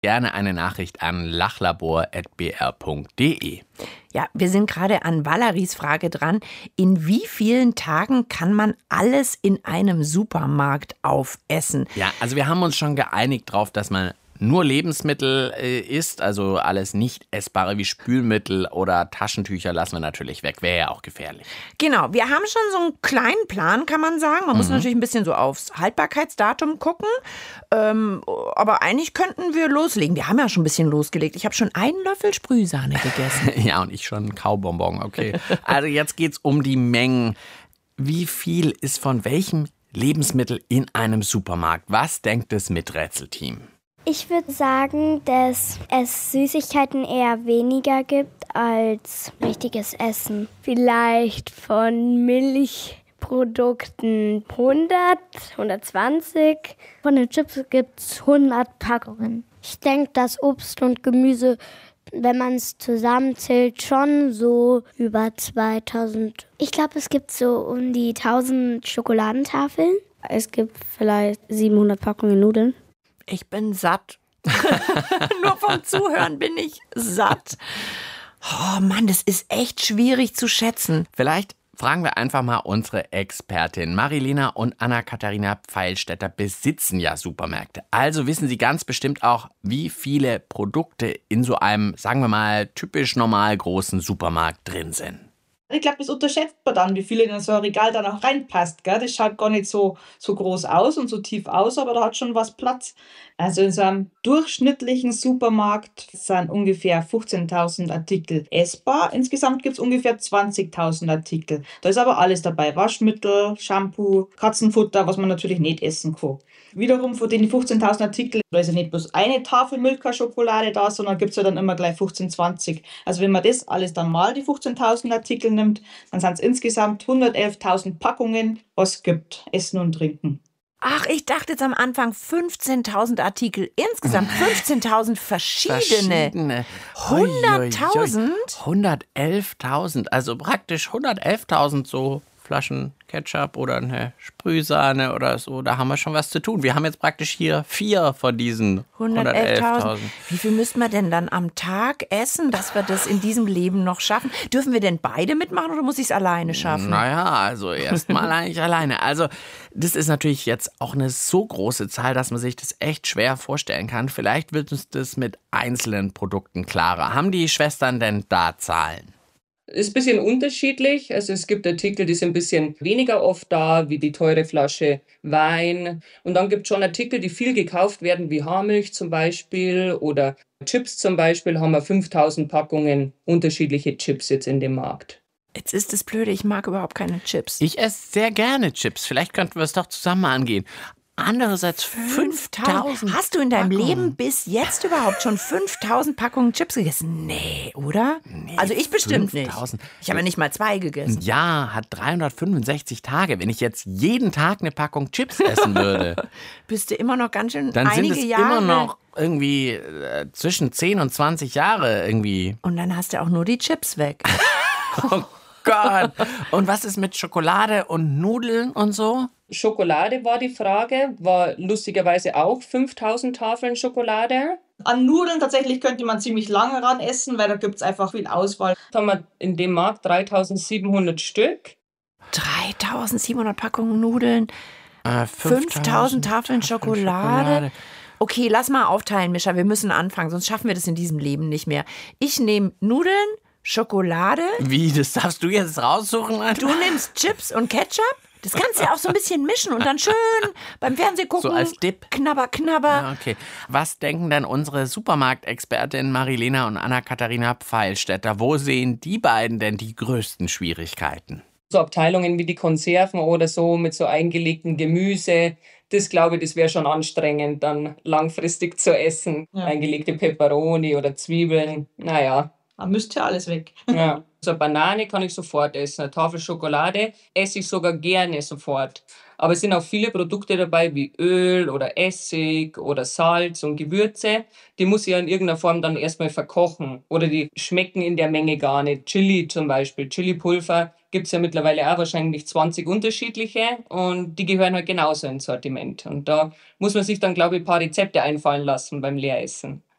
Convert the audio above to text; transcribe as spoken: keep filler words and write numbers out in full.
Gerne eine Nachricht an lachlabor at b r punkt d e. Ja, wir sind gerade an Valeries Frage dran. In wie vielen Tagen kann man alles in einem Supermarkt aufessen? Ja, also wir haben uns schon geeinigt drauf, dass man nur Lebensmittel äh, isst, also alles nicht essbare wie Spülmittel oder Taschentücher lassen wir natürlich weg, wäre ja auch gefährlich. Genau, wir haben schon so einen kleinen Plan, kann man sagen. Man mhm. muss natürlich ein bisschen so aufs Haltbarkeitsdatum gucken, ähm, aber eigentlich könnten wir loslegen. Wir haben ja schon ein bisschen losgelegt. Ich habe schon einen Löffel Sprühsahne gegessen. Ja, und ich schon einen Kaubonbon, okay. Also jetzt geht's um die Mengen. Wie viel ist von welchem Lebensmittel in einem Supermarkt? Was denkt das Miträtselteam? Ich würde sagen, dass es Süßigkeiten eher weniger gibt als richtiges Essen. Vielleicht von Milchprodukten hundert, hundertzwanzig. Von den Chips gibt es hundert Packungen. Ich denke, dass Obst und Gemüse, wenn man es zusammenzählt, schon so über zweitausend. Ich glaube, es gibt so um die tausend Schokoladentafeln. Es gibt vielleicht siebenhundert Packungen Nudeln. Ich bin satt. Nur vom Zuhören bin ich satt. Oh Mann, das ist echt schwierig zu schätzen. Vielleicht fragen wir einfach mal unsere Expertin. Marilena und Anna-Katharina Pfeilstädter besitzen ja Supermärkte. Also wissen sie ganz bestimmt auch, wie viele Produkte in so einem, sagen wir mal, typisch normal großen Supermarkt drin sind. Ich glaube, das unterschätzt man dann, wie viel in so ein Regal dann auch reinpasst. Gell? Das schaut gar nicht so, so groß aus und so tief aus, aber da hat schon was Platz. Also in so einem durchschnittlichen Supermarkt sind ungefähr fünfzehntausend Artikel essbar. Insgesamt gibt es ungefähr zwanzigtausend Artikel. Da ist aber alles dabei. Waschmittel, Shampoo, Katzenfutter, was man natürlich nicht essen kann. Wiederum von den fünfzehntausend Artikeln, da ist ja nicht bloß eine Tafel Milka-Schokolade da, sondern gibt es ja dann immer gleich fünfzehn, zwanzig. Also wenn man das alles dann mal, die fünfzehntausend Artikel nimmt, dann sind es insgesamt hundertelftausend Packungen, was es gibt, Essen und Trinken. Ach, ich dachte jetzt am Anfang fünfzehntausend Artikel. Insgesamt fünfzehntausend verschiedene. Verschiedene. hunderttausend? hundertelftausend, also praktisch hundertelftausend so Flaschen Ketchup oder eine Sprühsahne oder so, da haben wir schon was zu tun. Wir haben jetzt praktisch hier vier von diesen hundertelftausend. Wie viel müssten wir denn dann am Tag essen, dass wir das in diesem Leben noch schaffen? Dürfen wir denn beide mitmachen oder muss ich es alleine schaffen? Naja, also erstmal eigentlich alleine. Also das ist natürlich jetzt auch eine so große Zahl, dass man sich das echt schwer vorstellen kann. Vielleicht wird uns das mit einzelnen Produkten klarer. Haben die Schwestern denn da Zahlen? Ist ein bisschen unterschiedlich. Also es gibt Artikel, die sind ein bisschen weniger oft da, wie die teure Flasche Wein. Und dann gibt es schon Artikel, die viel gekauft werden, wie Haarmilch zum Beispiel oder Chips zum Beispiel. Haben wir fünftausend Packungen unterschiedliche Chips jetzt in dem Markt. Jetzt ist das Blöde, ich mag überhaupt keine Chips. Ich esse sehr gerne Chips. Vielleicht könnten wir es doch zusammen angehen. Andererseits fünftausend. Hast du in deinem Packungen. Leben bis jetzt überhaupt schon fünftausend Packungen Chips gegessen? Nee, oder? Nee, also ich bestimmt fünftausend. nicht. Ich habe ja nicht mal zwei gegessen. Ein Jahr hat dreihundertfünfundsechzig Tage. Wenn ich jetzt jeden Tag eine Packung Chips essen würde, bist du immer noch ganz schön dann einige sind es Jahre. immer noch irgendwie äh, zwischen zehn und zwanzig Jahre irgendwie. Und dann hast du auch nur die Chips weg. Oh Gott. Und was ist mit Schokolade und Nudeln und so? Schokolade war die Frage, war lustigerweise auch fünftausend Tafeln Schokolade. An Nudeln tatsächlich könnte man ziemlich lange ran essen, weil da gibt es einfach viel Auswahl. Da haben wir in dem Markt dreitausendsiebenhundert Stück. dreitausendsiebenhundert Packungen Nudeln, Äh, fünftausend Tafeln Schokolade. Schokolade. Okay, lass mal aufteilen, Mischa. Wir müssen anfangen, sonst schaffen wir das in diesem Leben nicht mehr. Ich nehme Nudeln, Schokolade. Wie, das darfst du jetzt raussuchen? Du nimmst Chips und Ketchup. Das kannst du ja auch so ein bisschen mischen und dann schön beim Fernsehen gucken. So als Dip. Knabber, knabber. Ja, okay. Was denken denn unsere Supermarktexpertinnen Marilena und Anna-Katharina Pfeilstädter? Wo sehen die beiden denn die größten Schwierigkeiten? So Abteilungen wie die Konserven oder so mit so eingelegtem Gemüse, das glaube ich, das wäre schon anstrengend, dann langfristig zu essen. Ja. Eingelegte Peperoni oder Zwiebeln, naja. Da müsste ja alles weg. Ja. So eine Banane kann ich sofort essen, eine Tafel Schokolade esse ich sogar gerne sofort. Aber es sind auch viele Produkte dabei wie Öl oder Essig oder Salz und Gewürze. Die muss ich ja in irgendeiner Form dann erstmal verkochen oder die schmecken in der Menge gar nicht. Chili zum Beispiel, Chilipulver gibt es ja mittlerweile auch wahrscheinlich zwanzig unterschiedliche und die gehören halt genauso ins Sortiment. Und da muss man sich dann, glaube ich, ein paar Rezepte einfallen lassen beim Leeressen.